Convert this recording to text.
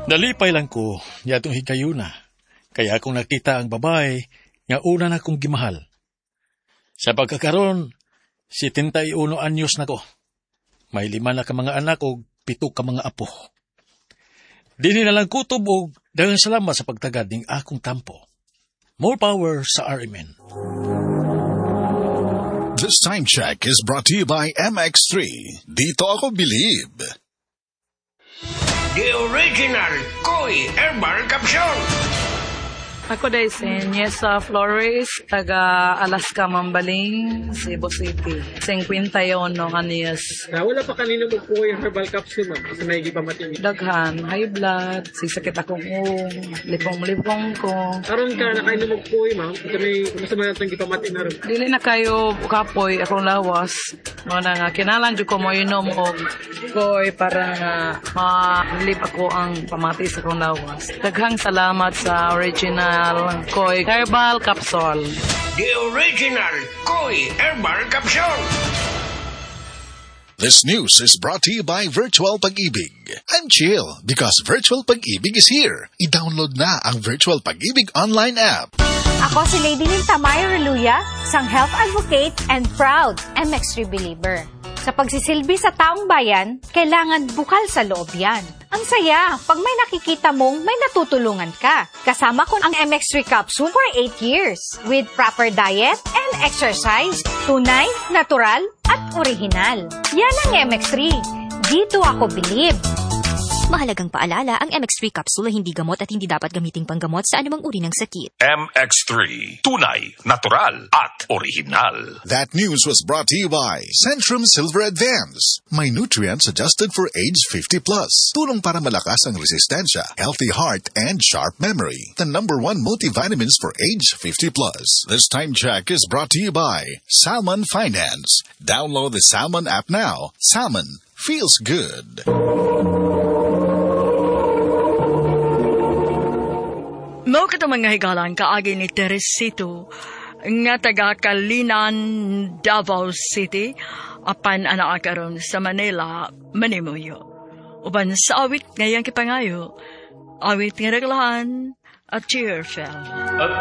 Nalipay lang ko niya itong higayuna, kaya akong nakita ang babae nga una na kong gimahal. Sa pagkakaroon, 71 anyos na ko. May 5 na ka mga anak o 7 ka mga apo. Dini na lang kutob o daghang salamat sa pagtagad ning akong tampo. More power sa RMN. This time check is brought to you by MX3. Dito ako believe. The original Koi Herbal Capsule. Ako day si Niesa Flores, taga Alaska, Mambaling, Cebu City. 51 anyos. Wala pa kanino magkuha yung herbal capsule, ma'am. Kasi may gipamatindi. Daghan, high blood, sisakit akong lipong-lipong ko. Karon ka na kayo magkuha, ma'am. Kasi may masama natin gipamatindi na rin. Dili na kayo kapoy, akong lawas. Mga nga, kinalan dyo ko mo inom og koy para nga ma-lip ako ang pamati sa akong lawas. Daghang salamat sa original Koi Herbal Capsule. The original Koi Herbal Capsule. This news is brought to you by Virtual Pag-ibig. I'm chill because Virtual Pag-ibig is here. I-download na ang Virtual Pag-ibig online app. Ako si Lady Linta Mayo Reluya, isang health advocate and proud MX3 believer. Sa pagsisilbi sa taong bayan, kailangan bukal sa loob yan. Ang saya, pag may nakikita mong may natutulungan ka. Kasama ko ang MX3 capsule for 8 years. With proper diet and exercise, tunay, natural, at original. Yan ang MX3. Dito ako believe. Mahalagang paalala, ang MX3 capsule ay hindi gamot at hindi dapat gamiting panggamot sa anumang uri ng sakit. MX3, tunay, natural, at original. That news was brought to you by Centrum Silver Advance. May nutrients adjusted for age 50+. Tulong para malakas ang resistensya, healthy heart, and sharp memory. The #1 multivitamins for age 50+. This time check is brought to you by Salmon Finance. Download the Salmon app now. Salmon feels good. Mao kato mga higalan kaagi ni Teresito nga taga Kalinan, Davao City, apan anak karon sa Manila, Manimuyo. Uban sa awit ngayang kipangayo, awit nga reglahan at cheerful.